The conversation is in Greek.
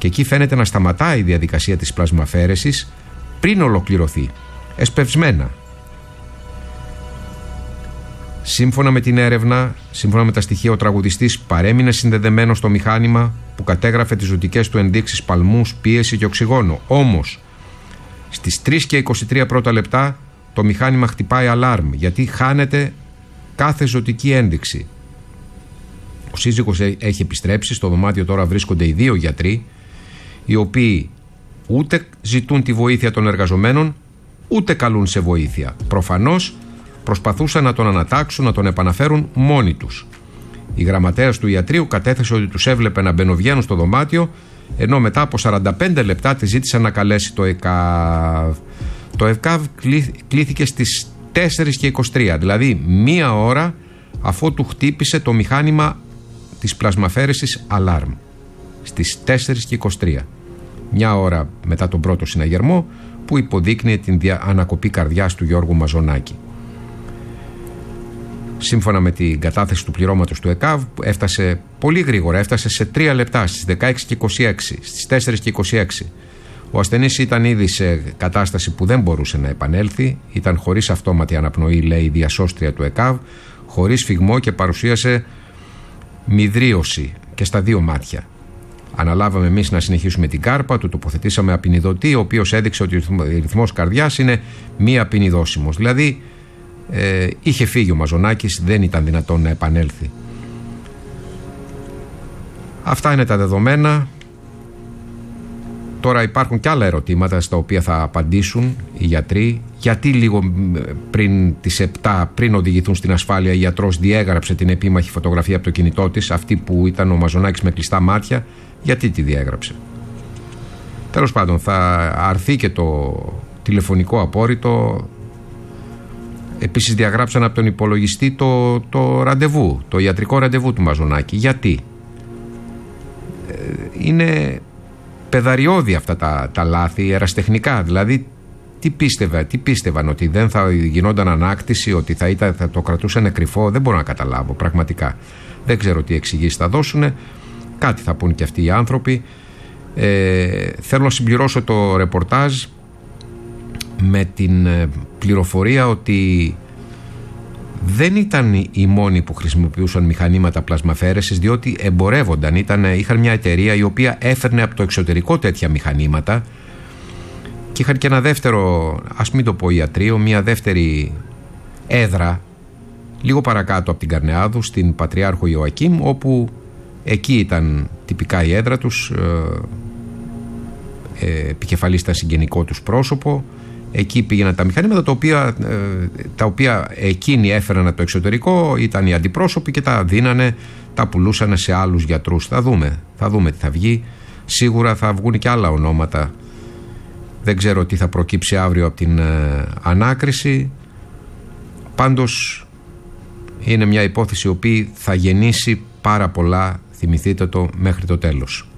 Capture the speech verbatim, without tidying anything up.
Και εκεί φαίνεται να σταματάει η διαδικασία της πλασμαφαίρεσης πριν ολοκληρωθεί, εσπευσμένα. Σύμφωνα με την έρευνα, σύμφωνα με τα στοιχεία, ο τραγουδιστής παρέμεινε συνδεδεμένος στο μηχάνημα που κατέγραφε τις ζωτικές του ενδείξεις παλμούς, πίεση και οξυγόνο. Όμως, στις τρεις και είκοσι τρία πρώτα λεπτά το μηχάνημα χτυπάει αλάρμ, γιατί χάνεται κάθε ζωτική ένδειξη. Ο σύζυγος έχει επιστρέψει, στο δωμάτιο τώρα βρίσκονται οι δύο γιατροί, οι οποίοι ούτε ζητούν τη βοήθεια των εργαζομένων, ούτε καλούν σε βοήθεια. Προφανώς προσπαθούσαν να τον ανατάξουν, να τον επαναφέρουν μόνοι τους. Η γραμματέας του ιατρείου κατέθεσε ότι τους έβλεπε να μπαινοβγαίνουν στο δωμάτιο, ενώ μετά από σαράντα πέντε λεπτά τη ζήτησαν να καλέσει το ΕΚΑΒ. Το ΕΚΑΒ κλήθηκε στις τέσσερις και είκοσι τρία, δηλαδή μία ώρα αφού του χτύπησε το μηχάνημα της πλασμαφέρεσης αλάρμ. Στις τέσσερις και είκοσι τρία. Μια ώρα μετά τον πρώτο συναγερμό που υποδείκνυε την ανακοπή καρδιάς του Γιώργου Μαζονάκη. Σύμφωνα με την κατάθεση του πληρώματος του ΕΚΑΒ, έφτασε πολύ γρήγορα, έφτασε σε τρία λεπτά, στις δεκαέξι και είκοσι έξι, στις τέσσερις και είκοσι έξι. Ο ασθενής ήταν ήδη σε κατάσταση που δεν μπορούσε να επανέλθει, ήταν χωρίς αυτόματη αναπνοή, λέει η διασώστρια του ΕΚΑΒ, χωρίς φυγμό και παρουσίασε μυδρίωση και στα δύο μάτια. Αναλάβαμε εμείς να συνεχίσουμε την κάρπα, του τοποθετήσαμε απεινιδωτή, ο οποίος έδειξε ότι ο ρυθμός καρδιάς είναι μη απεινιδώσιμος. Δηλαδή, ε, είχε φύγει ο Μαζονάκης, δεν ήταν δυνατόν να επανέλθει. Αυτά είναι τα δεδομένα. Τώρα υπάρχουν και άλλα ερωτήματα στα οποία θα απαντήσουν οι γιατροί. Γιατί λίγο πριν τις επτά, πριν οδηγηθούν στην ασφάλεια, η ιατρός διέγραψε την επίμαχη φωτογραφία από το κινητό της, αυτή που ήταν ο Μαζονάκης με κλειστά μάτια, γιατί τη διέγραψε. Τέλος πάντων, θα αρθεί και το τηλεφωνικό απόρριτο. Επίσης διαγράψαν από τον υπολογιστή το, το ραντεβού, το ιατρικό ραντεβού του Μαζονάκη. Γιατί? Είναι παιδαριώδη αυτά τα, τα λάθη, ερασιτεχνικά. Δηλαδή, τι, πίστευα, τι πίστευαν, ότι δεν θα γινόταν ανάκτηση, ότι θα, ήταν, θα το κρατούσαν κρυφό? Δεν μπορώ να καταλάβω, πραγματικά. Δεν ξέρω τι εξηγήσεις θα δώσουν. Κάτι θα πούν και αυτοί οι άνθρωποι. Ε, θέλω να συμπληρώσω το ρεπορτάζ με την πληροφορία ότι δεν ήταν οι μόνοι που χρησιμοποιούσαν μηχανήματα πλασμαφέρεσης, διότι εμπορεύονταν, ήταν, είχαν μια εταιρεία η οποία έφερνε από το εξωτερικό τέτοια μηχανήματα και είχαν και ένα δεύτερο, ας μην το πω ιατρείο, μια δεύτερη έδρα λίγο παρακάτω από την Καρνεάδου, στην Πατριάρχο Ιωακήμ, όπου εκεί ήταν τυπικά η έδρα τους, ε, ε, επικεφαλής ήταν συγγενικό τους πρόσωπο. Εκεί πήγαιναν τα μηχανήματα, τα οποία, τα οποία εκείνοι έφεραν από το εξωτερικό, ήταν οι αντιπρόσωποι και τα δίνανε, τα πουλούσαν σε άλλους γιατρούς. Θα δούμε, θα δούμε τι θα βγει. Σίγουρα θα βγουν και άλλα ονόματα. Δεν ξέρω τι θα προκύψει αύριο από την ε, ανάκριση. Πάντως είναι μια υπόθεση η οποία θα γεννήσει πάρα πολλά, θυμηθείτε το, μέχρι το τέλος.